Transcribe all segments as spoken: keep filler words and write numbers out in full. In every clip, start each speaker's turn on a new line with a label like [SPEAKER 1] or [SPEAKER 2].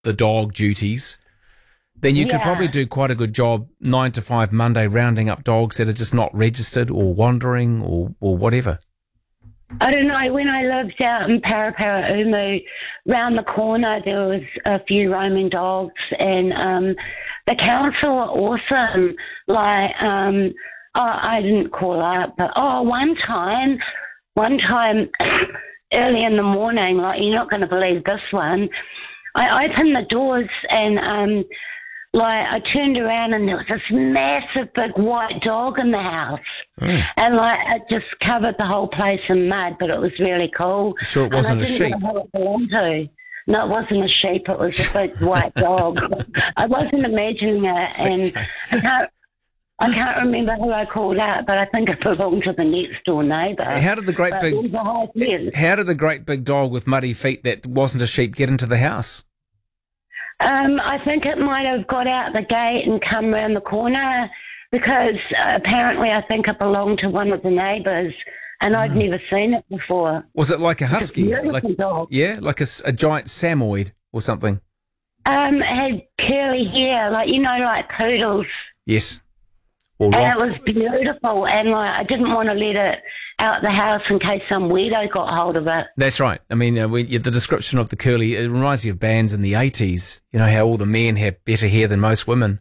[SPEAKER 1] the dog duties, then you
[SPEAKER 2] yeah.
[SPEAKER 1] could probably do quite a good job nine to five Monday rounding up dogs that are just not registered or wandering or, or whatever.
[SPEAKER 2] I don't know, when I lived out in Paraparaumu, round the corner there was a few roaming dogs, and um, the council were awesome. Like, um, oh, I didn't call up, but oh, one time, one time early in the morning, like, you're not going to believe this one, I opened the doors and um, like I turned around and there was this massive big white dog in the house. Mm. And like it just covered the whole place in mud, but it was really cool.
[SPEAKER 1] You sure it wasn't
[SPEAKER 2] and I
[SPEAKER 1] a
[SPEAKER 2] didn't
[SPEAKER 1] sheep?
[SPEAKER 2] know who it belonged to. No, it wasn't a sheep. It was a big white dog. I wasn't imagining it, and
[SPEAKER 1] Okay.
[SPEAKER 2] I can't. I can't remember who I called out, but I think it belonged to the next door neighbour.
[SPEAKER 1] How did the great
[SPEAKER 2] But
[SPEAKER 1] big
[SPEAKER 2] it was a high fence.
[SPEAKER 1] How did the great big dog with muddy feet that wasn't a sheep get into the house?
[SPEAKER 2] Um, I think it might have got out the gate and come round the corner, because uh, apparently I think it belonged to one of the neighbours, and I'd never seen it before.
[SPEAKER 1] Was it like a husky?
[SPEAKER 2] It's a beautiful
[SPEAKER 1] Like,
[SPEAKER 2] dog.
[SPEAKER 1] yeah, like a, s- a giant Samoyed or something.
[SPEAKER 2] Um, it had curly hair, like, you know, like poodles.
[SPEAKER 1] Yes. Or
[SPEAKER 2] And
[SPEAKER 1] rock.
[SPEAKER 2] it was beautiful, and like I didn't want to let it out the house in case some weirdo got hold of it.
[SPEAKER 1] That's right. I mean, uh, we, the description of the curly, it reminds you of bands in the eighties. You know, how all the men have better hair than most women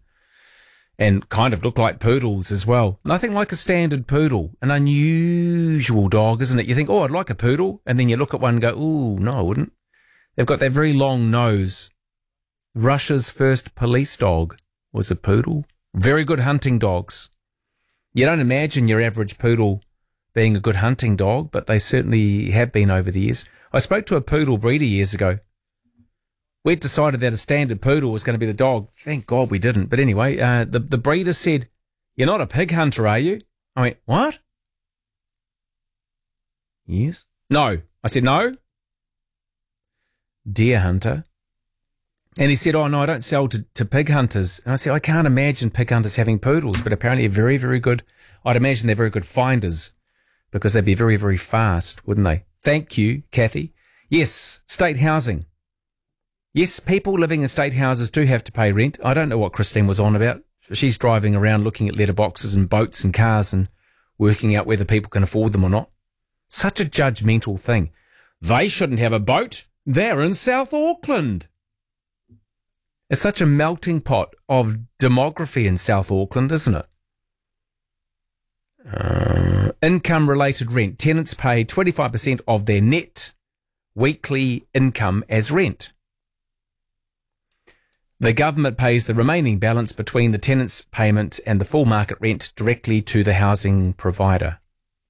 [SPEAKER 1] and kind of look like poodles as well. Nothing like a standard poodle. An unusual dog, isn't it? You think, oh, I'd like a poodle. And then you look at one and go, ooh, no, I wouldn't. They've got that very long nose. Russia's first police dog was a poodle. Very good hunting dogs. You don't imagine your average poodle being a good hunting dog, but they certainly have been over the years. I spoke to a poodle breeder years ago. We'd decided that a standard poodle was going to be the dog. Thank God we didn't. But anyway, uh, the, the breeder said, "You're not a pig hunter, are you?" I went, "What?" "Yes." "No." I said, "No." "Deer hunter." And he said, "Oh, no, I don't sell to, to pig hunters." And I said, "I can't imagine pig hunters having poodles, but apparently they're very, very good. I'd imagine they're very good finders because they'd be very, very fast, wouldn't they?" Thank you, Kathy. Yes, state housing. Yes, people living in state houses do have to pay rent. I don't know what Christine was on about. She's driving around looking at letterboxes and boats and cars and working out whether people can afford them or not. Such a judgmental thing. They shouldn't have a boat. They're in South Auckland. It's such a melting pot of demography in South Auckland, isn't it? Uh, income-related rent. Tenants pay twenty-five percent of their net weekly income as rent. The government pays the remaining balance between the tenant's payment and the full market rent directly to the housing provider.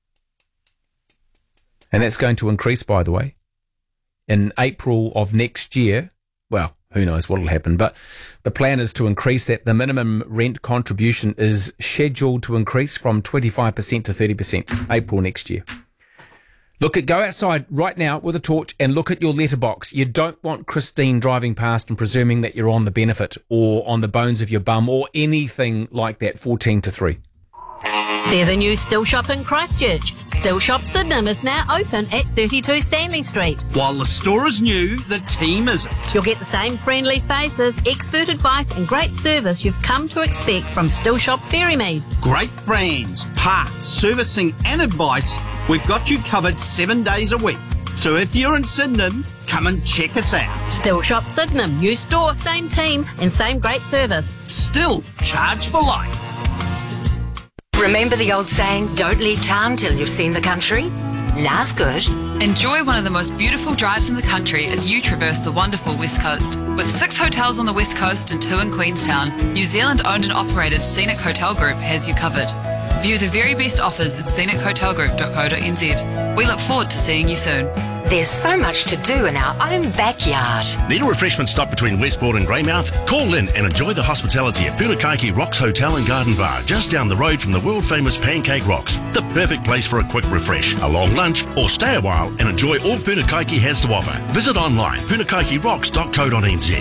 [SPEAKER 1] And that's going to increase, by the way. In April of next year, well, who knows what will happen, but the plan is to increase that. The minimum rent contribution is scheduled to increase from twenty-five percent to thirty percent April next year. Look at, go outside right now with a torch and look at your letterbox. You don't want Christine driving past and presuming that you're on the benefit or on the bones of your bum or anything like that. fourteen to three.
[SPEAKER 3] There's a new Still Shop in Christchurch. Still Shop Sydenham is now open at thirty-two Stanley Street.
[SPEAKER 4] While the store is new, the team isn't.
[SPEAKER 3] You'll get the same friendly faces, expert advice and great service you've come to expect from Still Shop Ferrymead.
[SPEAKER 4] Great brands, parts, servicing and advice. We've got you covered seven days a week. So if you're in Sydenham, come and check us out.
[SPEAKER 3] Still Shop Sydenham. New store, same team and same great service.
[SPEAKER 4] Still charge for life.
[SPEAKER 5] Remember the old saying, don't leave town till you've seen the country? That's good.
[SPEAKER 6] Enjoy one of the most beautiful drives in the country as you traverse the wonderful West Coast. With six hotels on the West Coast and two in Queenstown, New Zealand owned and operated Scenic Hotel Group has you covered. View the very best offers at scenic hotel group dot co dot n z. We look forward to seeing you soon.
[SPEAKER 5] There's so much to do in our own backyard.
[SPEAKER 7] Need a refreshment stop between Westport and Greymouth? Call in and enjoy the hospitality at Punakaiki Rocks Hotel and Garden Bar, just down the road from the world-famous Pancake Rocks. The perfect place for a quick refresh, a long lunch, or stay a while and enjoy all Punakaiki has to offer. Visit online, punakaiki rocks dot co dot n z.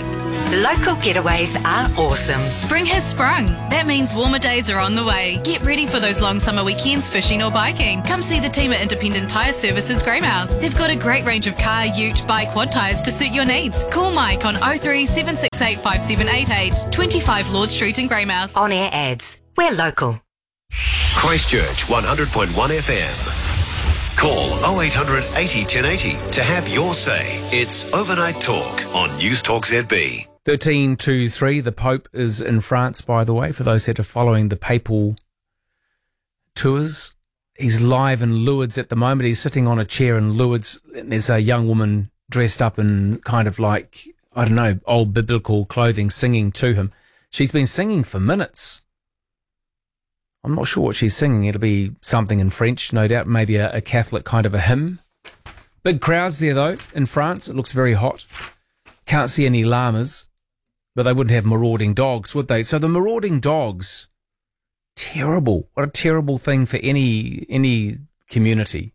[SPEAKER 5] Local getaways are awesome.
[SPEAKER 8] Spring has sprung. That means warmer days are on the way. Get ready for those long summer weekends fishing or biking. Come see the team at Independent Tyre Services Greymouth. They've got a great range of car, ute, bike, quad tyres to suit your needs. Call Mike on oh three seven six eight five seven eight eight, twenty-five Lord Street in Greymouth.
[SPEAKER 5] On air ads. We're local.
[SPEAKER 9] Christchurch one hundred point one F M. Call oh eight hundred eighty ten eighty to have your say. It's Overnight Talk on News Talk Z B.
[SPEAKER 1] thirteen to three, the Pope is in France, by the way, for those that are following the papal tours. He's live in Lourdes at the moment. He's sitting on a chair in Lourdes, and there's a young woman dressed up in kind of like, I don't know, old biblical clothing singing to him. She's been singing for minutes. I'm not sure what she's singing. It'll be something in French, no doubt, maybe a, a Catholic kind of a hymn. Big crowds there, though, in France. It looks very hot. Can't see any llamas, but they wouldn't have marauding dogs, would they? So the marauding dogs, terrible. What a terrible thing for any any community.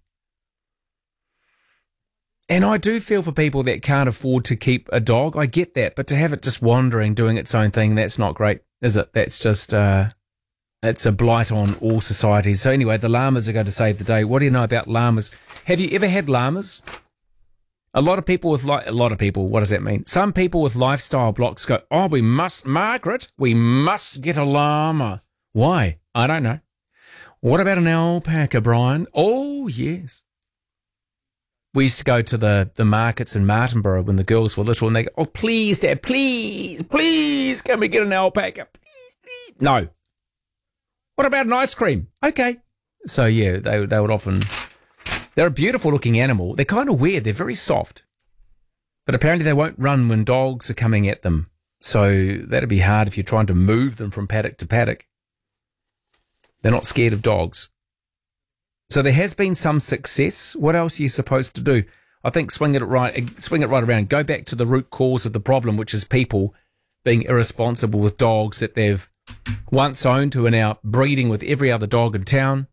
[SPEAKER 1] And I do feel for people that can't afford to keep a dog. I get that, but to have it just wandering, doing its own thing, that's not great, is it? That's just... Uh, It's a blight on all societies. So anyway, the llamas are going to save the day. What do you know about llamas? Have you ever had llamas? A lot of people with, li- a lot of people, what does that mean? Some people with lifestyle blocks go, oh, we must, Margaret, we must get a llama. Why? I don't know. What about an alpaca, Brian? Oh, yes. We used to go to the, the markets in Martinborough when the girls were little and they go, oh, please, Dad, please, please, can we get an alpaca? Please, please. No. What about an ice cream? Okay. So, yeah, they they would often... They're a beautiful-looking animal. They're kind of weird. They're very soft. But apparently they won't run when dogs are coming at them. So that'd be hard if you're trying to move them from paddock to paddock. They're not scared of dogs. So there has been some success. What else are you supposed to do? I think swing it right, swing it right around. Go back to the root cause of the problem, which is people being irresponsible with dogs that they've once owned, who are now breeding with every other dog in town.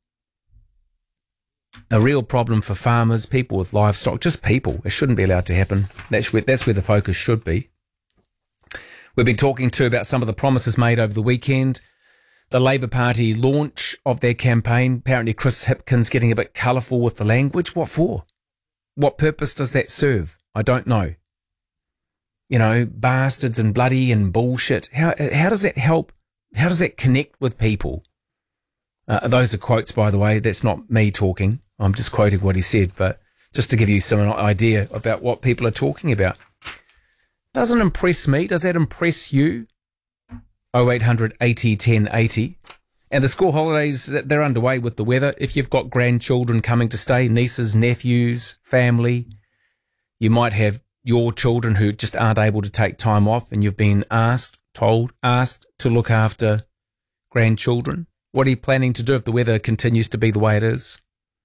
[SPEAKER 1] A real problem for farmers, people with livestock, just people. It shouldn't be allowed to happen. That's where, that's where the focus should be. We've been talking too about some of the promises made over the weekend. The Labour Party launch of their campaign. Apparently Chris Hipkins getting a bit colourful with the language. What for? What purpose does that serve? I don't know. You know, bastards and bloody and bullshit. How how does that help? How does that connect with people? Uh, those are quotes, by the way. That's not me talking. I'm just quoting what he said, but just to give you some idea about what people are talking about. Doesn't impress me. Does that impress you? oh eight hundred eighty ten eighty. And the school holidays, they're underway with the weather. If you've got grandchildren coming to stay, nieces, nephews, family, you might have your children who just aren't able to take time off and you've been asked, told, asked to look after grandchildren. What are you planning to do if the weather continues to be the way it is?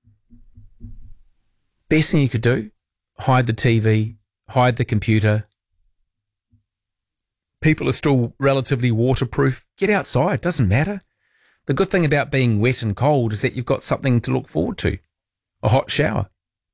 [SPEAKER 1] Best thing you could do, hide the T V, hide the computer. People are still relatively waterproof. Get outside, doesn't matter. The good thing about being wet and cold is that you've got something to look forward to. A hot shower.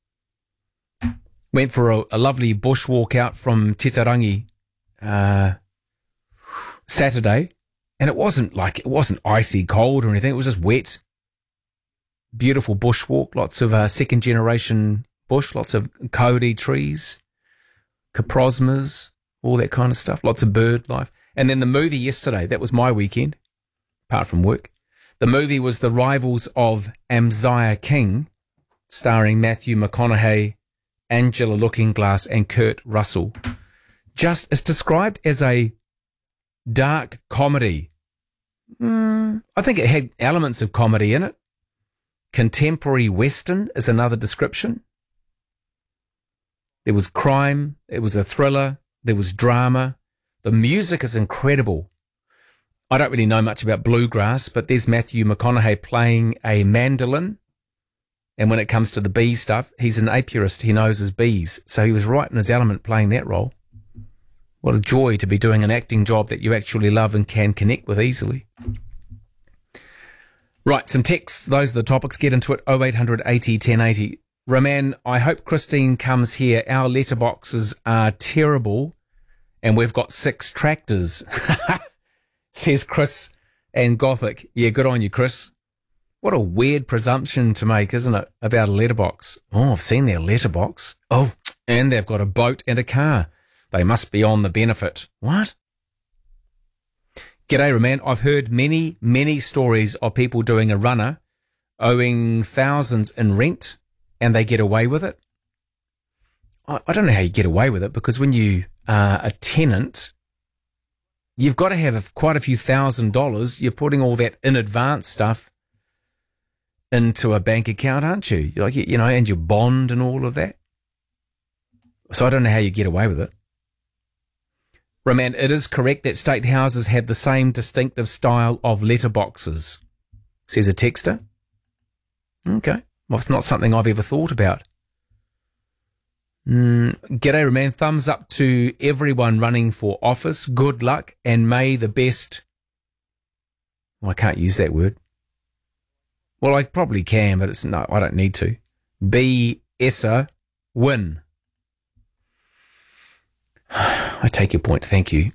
[SPEAKER 1] Went for a, a lovely bushwalk out from Titarangi uh, Saturday, and it wasn't like, it wasn't icy cold or anything. It was just wet. Beautiful bushwalk, lots of uh, second generation bush, lots of kauri trees, coprosmas, all that kind of stuff, lots of bird life. And then the movie yesterday, that was my weekend, apart from work. The movie was The Rivals of Amaziah King, starring Matthew McConaughey, Angela Lookingglass and Kurt Russell. Just, it's described as a dark comedy. Mm, I think it had elements of comedy in it. Contemporary Western is another description. There was crime. It was a thriller. There was drama. The music is incredible. I don't really know much about bluegrass, but there's Matthew McConaughey playing a mandolin. And when it comes to the bee stuff, he's an apiarist. He knows his bees. So he was right in his element playing that role. What a joy to be doing an acting job that you actually love and can connect with easily. Right, some texts. Those are the topics. Get into it. oh eight hundred eighty ten eighty. Roman, I hope Christine comes here. Our letterboxes are terrible and we've got six tractors, says Chris and Gothic. Yeah, good on you, Chris. What a weird presumption to make, isn't it, about a letterbox? Oh, I've seen their letterbox. Oh, and they've got a boat and a car. They must be on the benefit. What? G'day, Roman. I've heard many, many stories of people doing a runner, owing thousands in rent, and they get away with it. I, I don't know how you get away with it, because when you are a tenant, you've got to have quite a few thousand dollars. You're putting all that in advance stuff into a bank account, aren't you? Like, you know, and your bond and all of that. So I don't know how you get away with it. Roman, it is correct that state houses have the same distinctive style of letterboxes, says a texter. Okay. Well, it's not something I've ever thought about. Mm, G'day, Roman. Thumbs up to everyone running for office. Good luck and may the best... Well, I can't use that word. Well, I probably can, but it's no, I don't need to. Be Essa win. I take your point. Thank you.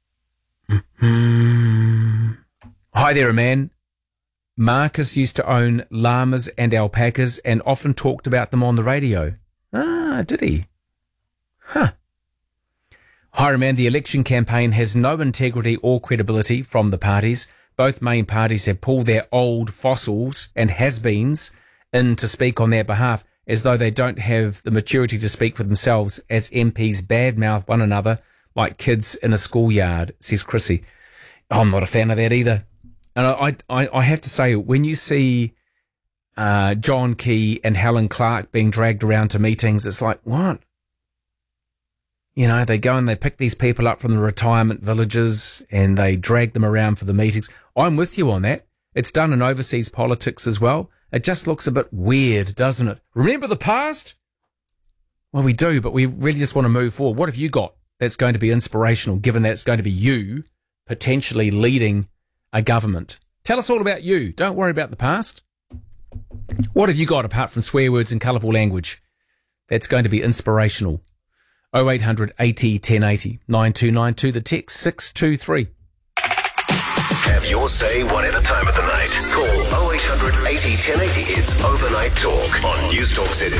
[SPEAKER 1] Mm-hmm. Hi there, man. Marcus used to own llamas and alpacas and often talked about them on the radio. Ah, did he? Huh. Hi, man. The election campaign has no integrity or credibility from the parties. Both main parties have pulled their old fossils and has-beens in to speak on their behalf, as though they don't have the maturity to speak for themselves as M Ps badmouth one another like kids in a schoolyard, says Chrissy. Oh, I'm not a fan of that either. And I, I, I have to say, when you see uh, John Key and Helen Clark being dragged around to meetings, it's like, what? You know, they go and they pick these people up from the retirement villages and they drag them around for the meetings. I'm with you on that. It's done in overseas politics as well. It just looks a bit weird, doesn't it? Remember the past? Well, we do, but we really just want to move forward. What have you got that's going to be inspirational, given that it's going to be you potentially leading a government? Tell us all about you. Don't worry about the past. What have you got apart from swear words and colourful language that's going to be inspirational? oh eight hundred eighty ten eighty, nine two nine two, the text six two three.
[SPEAKER 9] Have your say one at a time of the night. Call oh eight hundred eighty ten eighty. It's Overnight Talk on News Talk Z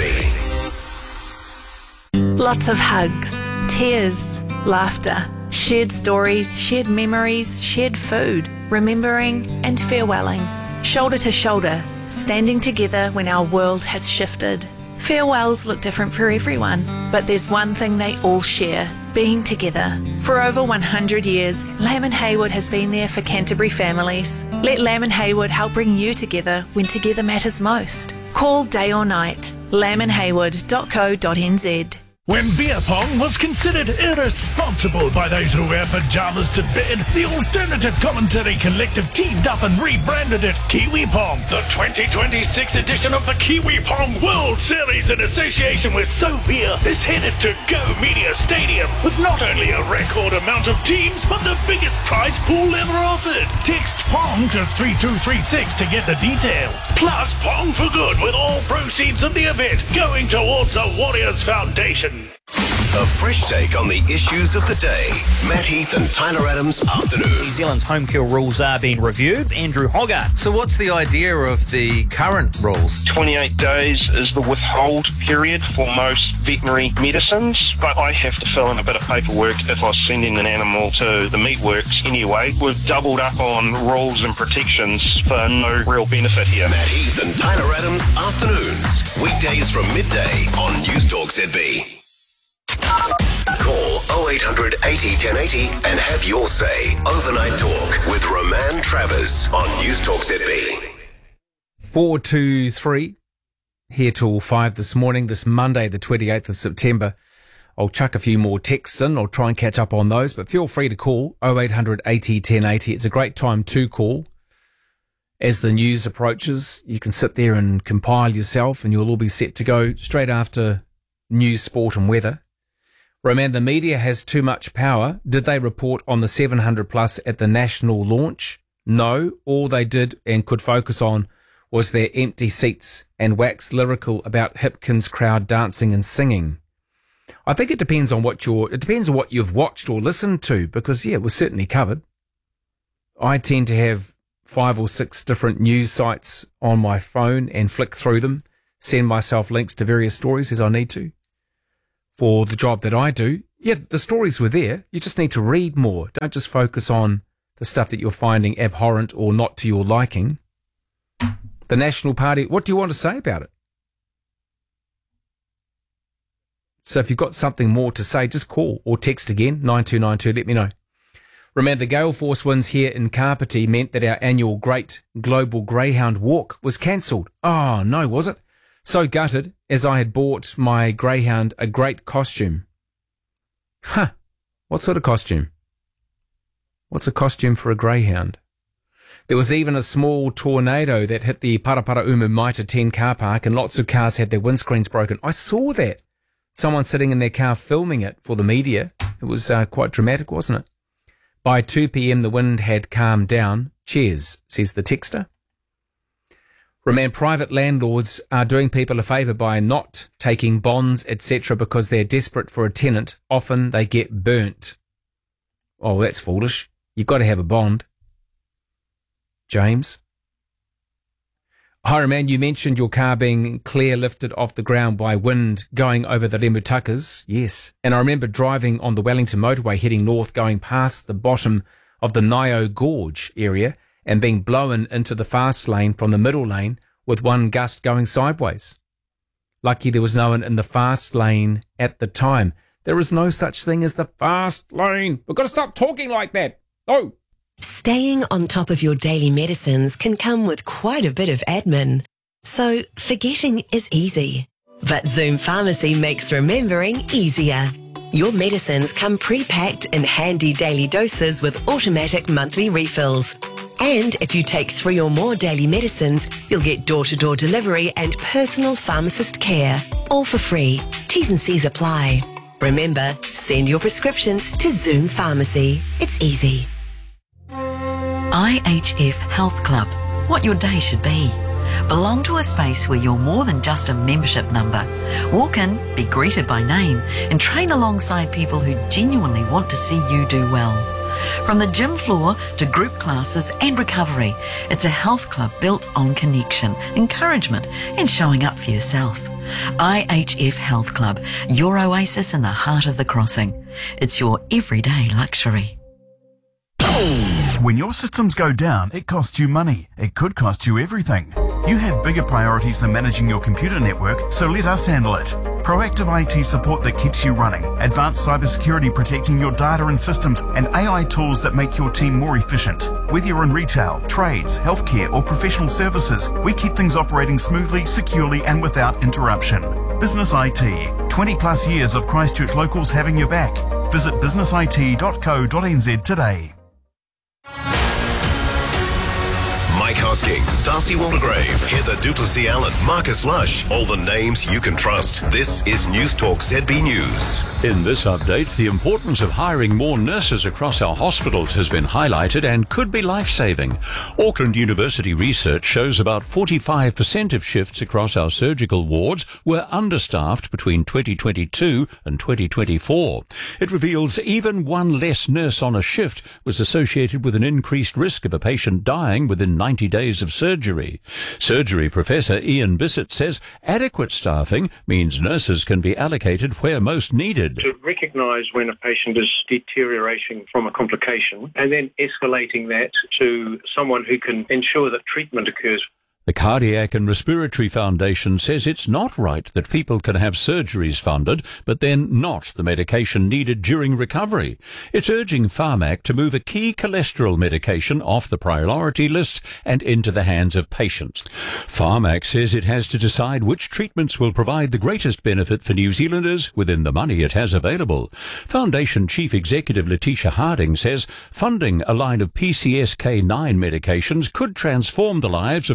[SPEAKER 9] B.
[SPEAKER 10] Lots of hugs, tears, laughter, shared stories, shared memories, shared food, remembering and farewelling. Shoulder to shoulder, standing together when our world has shifted. Farewells look different for everyone, but there's one thing they all share, being together. For over one hundred years, Lamb and Haywood has been there for Canterbury families. Let Lamb and Haywood help bring you together when together matters most. Call day or night, lamb and haywood dot co dot n z.
[SPEAKER 11] When beer pong was considered irresponsible by those who wear pyjamas to bed, the Alternative Commentary Collective teamed up and rebranded it Kiwi Pong. The twenty twenty-six edition of the Kiwi Pong World Series in association with So Beer is headed to Go Media Stadium with not only a record amount of teams, but the biggest prize pool ever offered. Text Pong to three two three six to get the details. Plus Pong for Good with all proceeds of the event going towards the Warriors Foundation.
[SPEAKER 9] A fresh take on the issues of the day. Matt Heath and Tyler Adams afternoon.
[SPEAKER 12] New Zealand's home kill rules are being reviewed. Andrew Hoggart.
[SPEAKER 13] So what's the idea of the current rules?
[SPEAKER 14] twenty-eight days is the withhold period for most veterinary medicines, but I have to fill in a bit of paperwork if I was sending an animal to the meatworks anyway. We've doubled up on rules and protections for no real benefit here.
[SPEAKER 9] Matt Heath and Tyler Adams afternoons. Weekdays from midday on News Talk Z B. Call oh eight hundred eighty ten eighty and have your say. Overnight Talk with Roman Travers on News Talk Z B.
[SPEAKER 1] four two three, here till five this morning, this Monday, the twenty-eighth of September. I'll chuck a few more texts in. I'll try and catch up on those, but feel free to call oh eight hundred eighty ten eighty. It's a great time to call. As the news approaches, you can sit there and compile yourself and you'll all be set to go straight after news, sport and weather. Roman, the media has too much power. Did they report on the seven hundred plus at the national launch? No. All they did and could focus on was their empty seats and wax lyrical about Hipkins' crowd dancing and singing. I think it depends on what you're, it depends on what you've watched or listened to, because, yeah, we're certainly covered. I tend to have five or six different news sites on my phone and flick through them, send myself links to various stories as I need to. For the job that I do, yeah, the stories were there. You just need to read more. Don't just focus on the stuff that you're finding abhorrent or not to your liking. The National Party, what do you want to say about it? So if you've got something more to say, just call or text again, nine two nine two, let me know. Remember, the gale force winds here in Kapiti meant that our annual Great Global Greyhound Walk was cancelled. Oh, no, was it? So gutted, as I had bought my greyhound a great costume. Huh. What sort of costume? What's a costume for a greyhound? There was even a small tornado that hit the Paraparaumu Mitre ten car park, and lots of cars had their windscreens broken. I saw that. Someone sitting in their car filming it for the media. It was uh, quite dramatic, wasn't it? By two p.m. the wind had calmed down. Cheers, says the texter. Remember, private landlords are doing people a favour by not taking bonds, et cetera, because they're desperate for a tenant. Often they get burnt. Oh, that's foolish. You've got to have a bond. James. Hi, man, you mentioned your car being clear lifted off the ground by wind going over the Lemutakas. Yes. And I remember driving on the Wellington motorway heading north, going past the bottom of the Nio Gorge area and being blown into the fast lane from the middle lane with one gust going sideways. Lucky there was no one in the fast lane at the time. There is no such thing as the fast lane. We've got to stop talking like that. Oh.
[SPEAKER 15] Staying on top of your daily medicines can come with quite a bit of admin. So forgetting is easy. But Zoom Pharmacy makes remembering easier. Your medicines come pre-packed in handy daily doses with automatic monthly refills. And if you take three or more daily medicines, you'll get door-to-door delivery and personal pharmacist care. All for free. T's and C's apply. Remember, send your prescriptions to Zoom Pharmacy. It's easy.
[SPEAKER 16] I H F Health Club. What your day should be. Belong to a space where you're more than just a membership number. Walk in, be greeted by name, and train alongside people who genuinely want to see you do well. From the gym floor to group classes and recovery, it's a health club built on connection, encouragement, and showing up for yourself. I H F Health Club, your oasis in the heart of the crossing. It's your everyday luxury.
[SPEAKER 17] When your systems go down, it costs you money. It could cost you everything. You have bigger priorities than managing your computer network, so let us handle it. Proactive I T support that keeps you running, advanced cybersecurity protecting your data and systems, and A I tools that make your team more efficient. Whether you're in retail, trades, healthcare, or professional services, we keep things operating smoothly, securely, and without interruption. Business I T. twenty plus years of Christchurch locals having your back. Visit business I T dot co dot n z today.
[SPEAKER 9] Mike Hosking, Darcy Waldegrave, Heather Duplessis Allen, Marcus Lush, all the names you can trust. This is News Talk Z B News.
[SPEAKER 18] In this update, the importance of hiring more nurses across our hospitals has been highlighted and could be life-saving. Auckland University research shows about forty-five percent of shifts across our surgical wards were understaffed between twenty twenty-two and twenty twenty-four. It reveals even one less nurse on a shift was associated with an increased risk of a patient dying within ninety days of surgery. Surgery professor Ian Bissett says adequate staffing means nurses can be allocated where most needed.
[SPEAKER 19] To recognise when a patient is deteriorating from a complication and then escalating that to someone who can ensure that treatment occurs.
[SPEAKER 18] The Cardiac and Respiratory Foundation says it's not right that people can have surgeries funded, but then not the medication needed during recovery. It's urging Pharmac to move a key cholesterol medication off the priority list and into the hands of patients. Pharmac says it has to decide which treatments will provide the greatest benefit for New Zealanders within the money it has available. Foundation Chief Executive Letitia Harding says funding a line of P C S K nine medications could transform the lives of about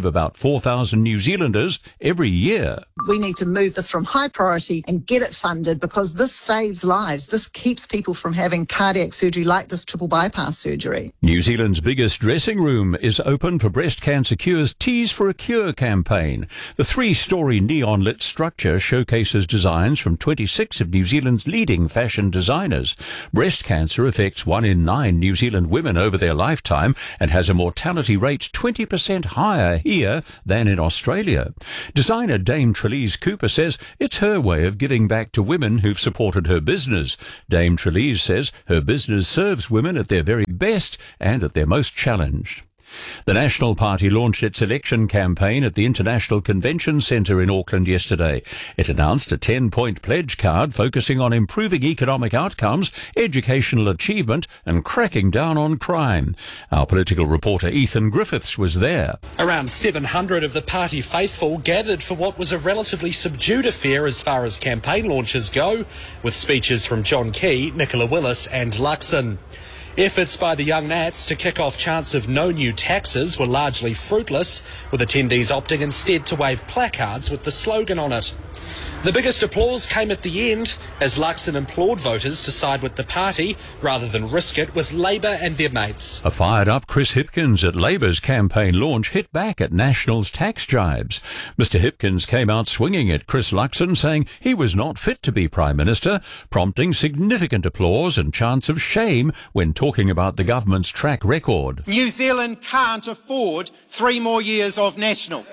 [SPEAKER 18] four thousand New Zealanders every year.
[SPEAKER 20] We need to move this from high priority and get it funded because this saves lives. This keeps people from having cardiac surgery like this triple bypass surgery.
[SPEAKER 18] New Zealand's biggest dressing room is open for Breast Cancer Cure's Tease for a Cure campaign. The three-storey neon-lit structure showcases designs from twenty-six of New Zealand's leading fashion designers. Breast cancer affects one in nine New Zealand women over their lifetime and has a mortality rate twenty percent higher here than in Australia. Designer Dame Trelise Cooper says it's her way of giving back to women who've supported her business. Dame Trelise says her business serves women at their very best and at their most challenged. The National Party launched its election campaign at the International Convention Centre in Auckland yesterday. It announced a ten-point pledge card focusing on improving economic outcomes, educational achievement and cracking down on crime. Our political reporter Ethan Griffiths was there.
[SPEAKER 21] Around seven hundred of the party faithful gathered for what was a relatively subdued affair as far as campaign launches go, with speeches from John Key, Nicola Willis and Luxon. Efforts by the Young Nats to kick off chants of no new taxes were largely fruitless, with attendees opting instead to wave placards with the slogan on it. The biggest applause came at the end, as Luxon implored voters to side with the party rather than risk it with Labour and their mates.
[SPEAKER 18] A fired-up Chris Hipkins at Labour's campaign launch hit back at National's tax jibes. Mister Hipkins came out swinging at Chris Luxon, saying he was not fit to be Prime Minister, prompting significant applause and chants of shame when talking about the government's track record.
[SPEAKER 22] New Zealand can't afford three more years of National.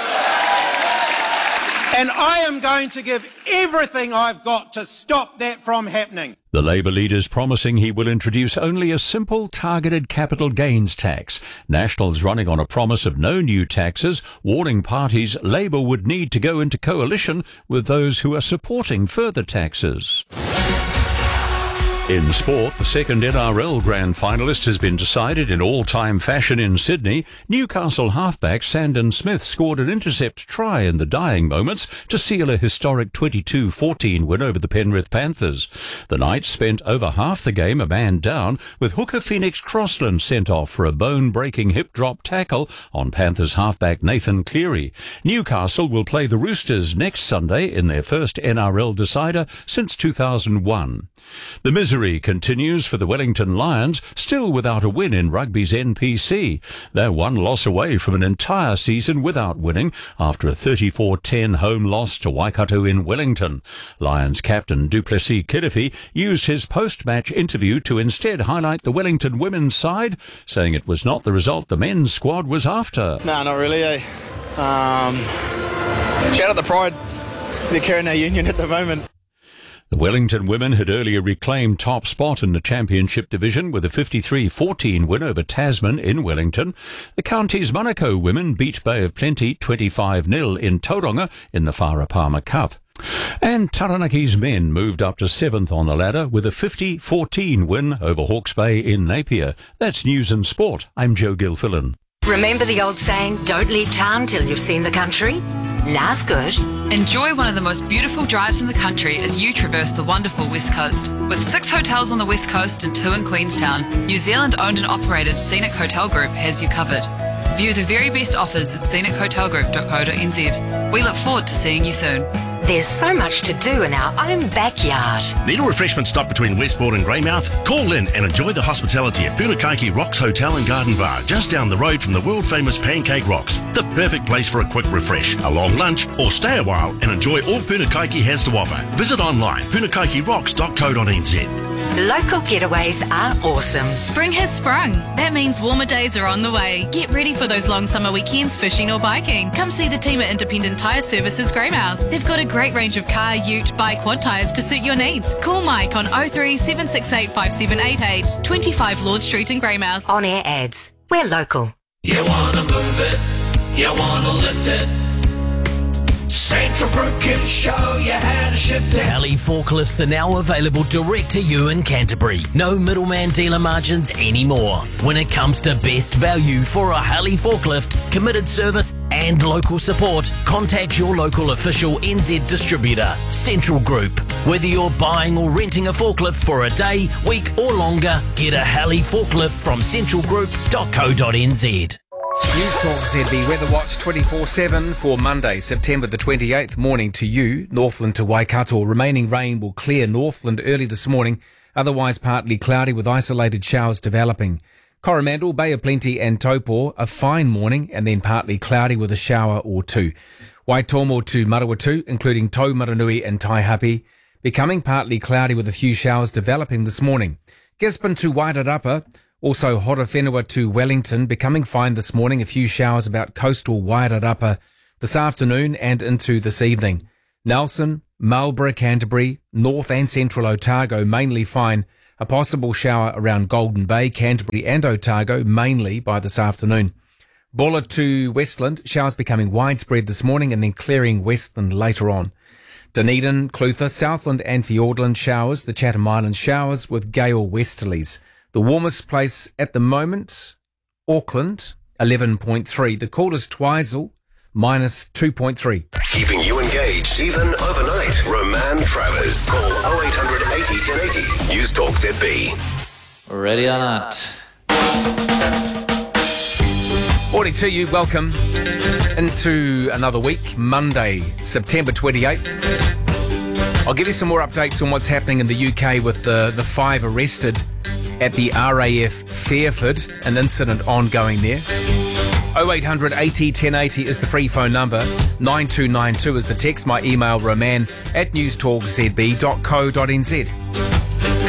[SPEAKER 22] And I am going to give everything I've got to stop that from happening.
[SPEAKER 18] The Labour leader's promising he will introduce only a simple targeted capital gains tax. National's running on a promise of no new taxes, warning parties Labour would need to go into coalition with those who are supporting further taxes. In sport, the second N R L grand finalist has been decided in all-time fashion in Sydney. Newcastle halfback Sandon Smith scored an intercept try in the dying moments to seal a historic twenty-two fourteen win over the Penrith Panthers. The Knights spent over half the game a man down, with hooker Phoenix Crossland sent off for a bone-breaking hip-drop tackle on Panthers halfback Nathan Cleary. Newcastle will play the Roosters next Sunday in their first N R L decider since two thousand one. The misery continues for the Wellington Lions, still without a win in rugby's N P C. They're one loss away from an entire season without winning after a thirty-four ten home loss to Waikato in Wellington. Lions captain Duplessis Kirifi used his post-match interview to instead highlight the Wellington women's side, saying it was not the result the men's squad was after.
[SPEAKER 23] No, not really, eh? Um, shout out the pride they're carrying our union at the moment.
[SPEAKER 18] The Wellington women had earlier reclaimed top spot in the Championship division with a fifty-three fourteen win over Tasman in Wellington. The county's Monaco women beat Bay of Plenty twenty-five nil in Tauranga in the Farah Palmer Cup. And Taranaki's men moved up to seventh on the ladder with a fifty fourteen win over Hawke's Bay in Napier. That's News and Sport. I'm Joe Gilfillan.
[SPEAKER 5] Remember the old saying, don't leave town till you've seen the country? Last good.
[SPEAKER 6] Enjoy one of the most beautiful drives in the country as you traverse the wonderful West Coast. With six hotels on the West Coast and two in Queenstown, New Zealand owned and operated Scenic Hotel Group has you covered. View the very best offers at scenic hotel group dot co dot n z. We look forward to seeing you soon.
[SPEAKER 5] There's so much to do in our own backyard.
[SPEAKER 7] Need a refreshment stop between Westport and Greymouth? Call in and enjoy the hospitality at Punakaiki Rocks Hotel and Garden Bar, just down the road from the world-famous Pancake Rocks. The perfect place for a quick refresh, a long lunch, or stay a while and enjoy all Punakaiki has to offer. Visit online, punakaiki rocks dot co dot n z.
[SPEAKER 5] Local getaways are awesome.
[SPEAKER 8] Spring has sprung. That means warmer days are on the way. Get ready for those long summer weekends fishing or biking. Come see the team at Independent Tyre Services Greymouth. They've got a great range of car, ute, bike, quad tyres to suit your needs. Call Mike on oh three seven six eight five seven eight eight, twenty-five Lord Street in Greymouth.
[SPEAKER 5] On air ads. We're local.
[SPEAKER 24] You wanna move it, you wanna lift it. Central Group can show you how to shift it.
[SPEAKER 25] Heli forklifts are now available direct to you in Canterbury. No middleman dealer margins anymore. When it comes to best value for a Heli forklift, committed service and local support, contact your local official N Z distributor, Central Group. Whether you're buying or renting a forklift for a day, week or longer, get a Heli forklift from central group dot co dot n z.
[SPEAKER 1] News Talk Z B Weather Watch twenty-four seven for Monday, September the twenty-eighth. Morning to you, Northland to Waikato. Remaining rain will clear Northland early this morning, otherwise partly cloudy with isolated showers developing. Coromandel, Bay of Plenty and Taupo, a fine morning and then partly cloudy with a shower or two. Waitomo to Marawatu, including Taumaranui and Taihape, becoming partly cloudy with a few showers developing this morning. Gisborne to Wairarapa, also Horowhenua to Wellington, becoming fine this morning, a few showers about coastal Wairarapa this afternoon and into this evening. Nelson, Marlborough, Canterbury, North and Central Otago, mainly fine. A possible shower around Golden Bay, Canterbury and Otago, mainly by this afternoon. Bulla to Westland, showers becoming widespread this morning and then clearing Westland later on. Dunedin, Clutha, Southland and Fiordland showers, the Chatham Islands showers with gale westerlies. The warmest place at the moment, Auckland, eleven point three. The coolest, Twizel, minus two point three.
[SPEAKER 9] Keeping you engaged even overnight. Roman Travers. Call oh eight hundred eighty ten eighty. News Talk Z B.
[SPEAKER 2] Ready or not?
[SPEAKER 1] Morning to you. Welcome into another week, Monday, September twenty-eighth. I'll give you some more updates on what's happening in the U K with the, the five arrested at the R A F Fairford, an incident ongoing there. oh eight hundred eighty ten eighty is the free phone number. nine two nine two is the text. My email, roman at newstalk z b dot co dot n z.